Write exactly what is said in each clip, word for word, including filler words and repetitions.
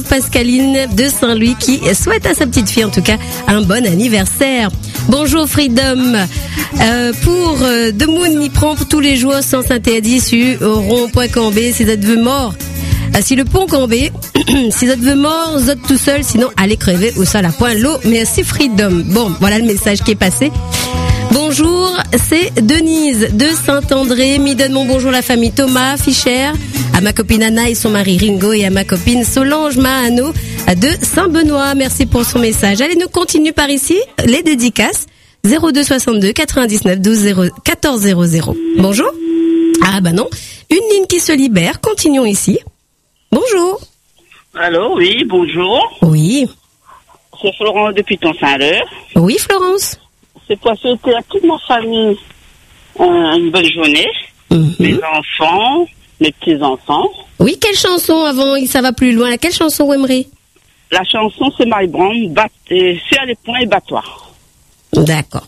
Christophe, Pascaline de Saint-Louis qui souhaite à sa petite fille en tout cas un bon anniversaire. Bonjour Freedom. Euh, pour euh, De Moon, il prend tous les jours sans interdit sur rond.point Cambé si vous êtes mort. Euh, si le pont Cambé, si vous êtes mort, vous êtes tout seul, sinon allez crever au sol à point l'eau. Merci Freedom. Bon, voilà le message qui est passé. Bonjour, c'est Denise de Saint-André. Me donne mon bonjour la famille Thomas Fischer, à ma copine Anna et son mari Ringo et à ma copine Solange Mahano de Saint-Benoît. Merci pour son message. Allez, nous continuons par ici les dédicaces. zéro deux soixante-deux quatre-vingt-dix-neuf douze zéro quatorze zéro zéro. Bonjour. Ah bah non, une ligne qui se libère. Continuons ici. Bonjour. Allô, oui, bonjour. Oui. C'est Florence depuis Piton-Saint-Leu. Oui, Florence. C'est pour souhaiter à toute ma famille euh, une bonne journée. Mm-hmm. Mes enfants, mes petits-enfants. Oui, quelle chanson avant, ça va plus loin, quelle chanson vous aimeriez? La chanson, c'est My Brown, bat, et serre les poings et bat-toi. D'accord.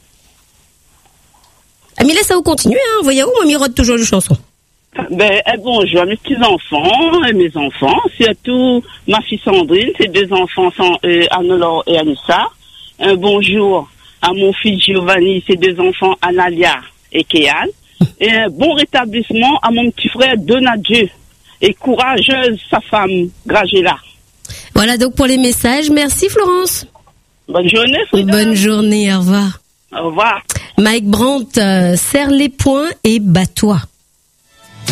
Ah, mais laisse ça vous continuer, hein, voyez-vous, moi, mirote toujours une chanson. Ben, eh, bonjour à mes petits-enfants et mes enfants, surtout ma fille Sandrine, ses deux enfants, euh, Anne-Laure et Anissa. Un bonjour à mon fils Giovanni, ses deux enfants Analia et Kéane. Et un bon rétablissement à mon petit frère Donadieu. Et courageuse sa femme Gragela. Voilà donc pour les messages. Merci Florence. Bonne journée Frida. Bonne journée, au revoir. Au revoir. Mike Brandt, euh, serre les poings et bats-toi.